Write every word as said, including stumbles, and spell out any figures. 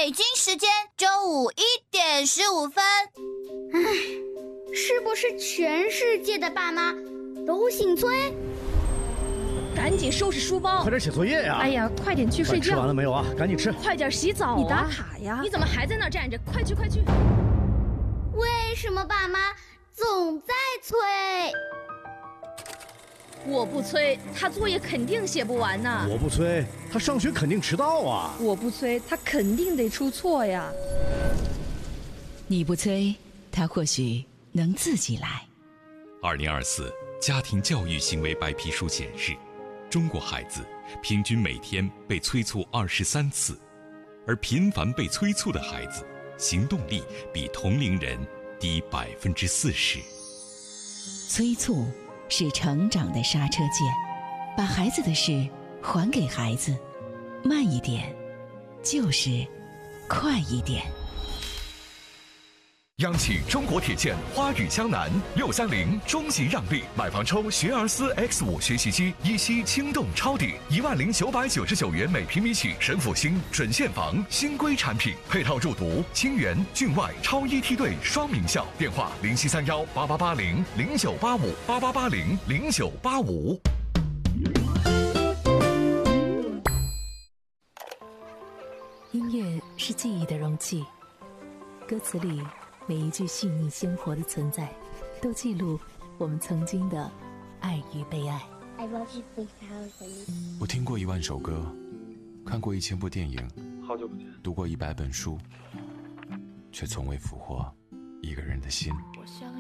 北京时间周五一点十五分。 唉，是不是全世界的爸妈都姓崔？ 赶紧收拾书包， 快点写作业呀！ 哎呀，快点去睡觉。 吃完了没有啊？赶紧吃。 快点洗澡啊！你打卡呀！你怎么还在那儿站着？快去快去！ 为什么爸妈总在催？ 我不催，他作业肯定写不完呢。 我不催，他上学肯定迟到啊。 我不催，他肯定得出错呀。 你不催，他或许能自己来。 二零二四家庭教育行为白皮书显示，中国孩子平均每天被催促二十三次，而频繁被催促的孩子，行动力比同龄人低百分之四十。 催促是成长的刹车键，把孩子的事还给孩子，慢一点，就是快一点。 央企中国铁建花语江南六三零中级让利，买房抽学而思 X 五 学习机，一期轻动超抵一万零九百九十九元每平米起，神府新准现房新规产品，配套入读清源、郡外超一梯队双名校。电话零七三幺八八八零零九八五八八八零零九八五。 音乐是记忆的容器，歌词里每一句细腻鲜活的存在，都记录我们曾经的爱与被爱。 我听过一万首歌，看过一千部电影， 好久不见， 读过一百本书，却从未俘获一个人的心。